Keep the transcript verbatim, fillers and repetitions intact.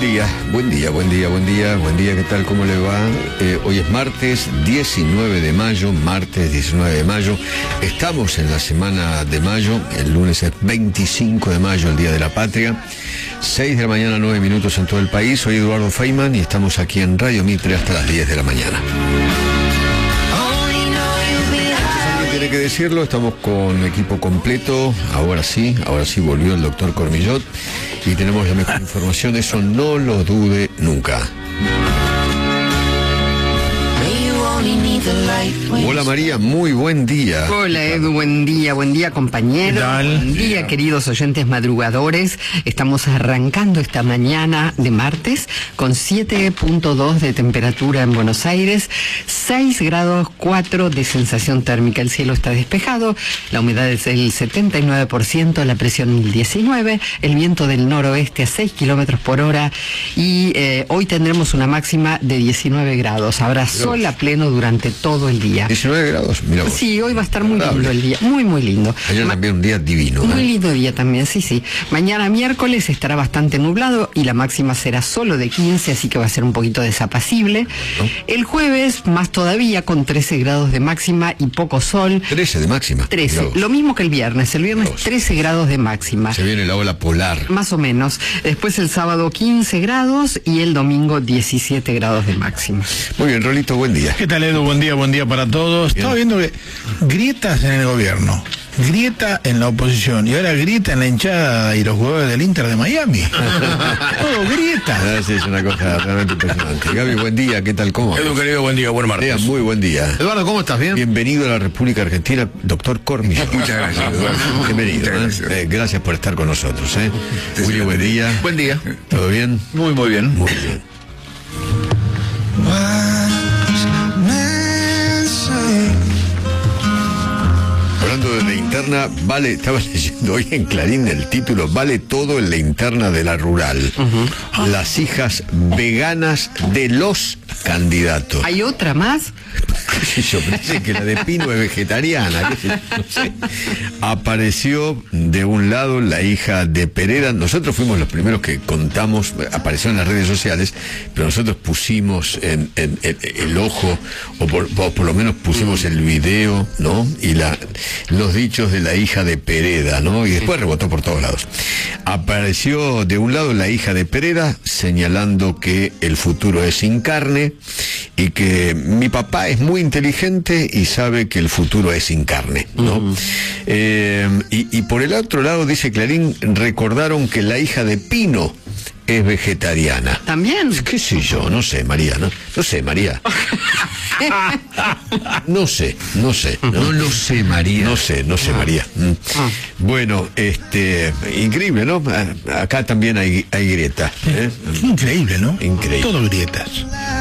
día, buen día, buen día, buen día, buen día, ¿qué tal? ¿Cómo le va? Eh, hoy es martes diecinueve de mayo, martes diecinueve de mayo. Estamos en la semana de mayo, el lunes es veinticinco de mayo, el Día de la Patria. seis de la mañana, nueve minutos en todo el país. Soy Eduardo Feynman y estamos aquí en Radio Mitre hasta las diez de la mañana. Tiene que decirlo, estamos con equipo completo. Ahora sí, ahora sí volvió el doctor Cormillot y tenemos la mejor información, eso no lo dude nunca. Hola María, muy buen día. Hola Edu, buen día, buen día compañero. Buen día queridos oyentes madrugadores. Estamos arrancando esta mañana de martes con siete punto dos de temperatura en Buenos Aires, seis grados cuatro de sensación térmica. El cielo está despejado, la humedad es el setenta y nueve por ciento, la presión mil diecinueve, el viento del noroeste a seis kilómetros por hora y eh, hoy tendremos una máxima de diecinueve grados. Habrá sol a pleno durante todo el día. diecinueve grados, mira vos. Sí, hoy va a estar muy lindo el día, muy muy lindo. Ayer también un día divino. Muy ¿eh? lindo día también, sí, sí. Mañana miércoles estará bastante nublado y la máxima será solo de quince, así que va a ser un poquito desapacible. ¿No? El jueves más todavía con trece grados de máxima y poco sol. trece de máxima. trece, lo mismo que el viernes. El viernes trece grados de máxima. Se viene la ola polar. Más o menos. Después el sábado quince grados y el domingo diecisiete grados de máxima. Muy bien, Rolito, buen día. ¿Qué tal, Edu? Buen día, buen día para todos. Bien. Estaba viendo que grietas en el gobierno, grieta en la oposición y ahora grieta en la hinchada y los jugadores del Inter de Miami. Todo grieta. Ah, sí, es una cosa realmente impresionante. Gaby, buen día, ¿qué tal? ¿Cómo? Edu, querido, buen día, buen martes. Lea, muy buen día. Eduardo, ¿cómo estás? ¿Bien? Bienvenido a la República Argentina, doctor Cormillot. Muchas gracias, Eduardo. Bienvenido. Muchas ¿eh? gracias. Eh, gracias por estar con nosotros. ¿eh? Sí, Willy, sí, buen día. Buen día. ¿Todo bien? Muy, muy bien. Muy bien. Hablando de la interna, vale, estaba leyendo hoy en Clarín el título, vale todo en la interna de la rural. Uh-huh. Las hijas veganas de los candidatos. ¿Hay otra más? Yo pensé que la de Pino es vegetariana, qué sé, no sé. Apareció de un lado la hija de Pereda. Nosotros fuimos los primeros que contamos, apareció en las redes sociales, pero nosotros pusimos en, en, en el ojo, o por, o por lo menos pusimos el video, ¿no? Y la, los dichos de la hija de Pereda, ¿no? Y después rebotó por todos lados. Apareció de un lado la hija de Pereda señalando que el futuro es sin carne y que mi papá es muy inteligente y sabe que el futuro es sin carne, ¿no? Uh-huh. eh, y, y por el otro lado, dice Clarín, recordaron que la hija de Pino es vegetariana. ¿También? ¿Qué sé yo? No sé, María, ¿no? No sé, María. No sé, no sé. No, no lo sé, María. No sé, no sé, María. Ah. Bueno, este, increíble, ¿no? Acá también hay, hay grietas. ¿eh? Increíble, ¿no? Increíble. Todo grietas.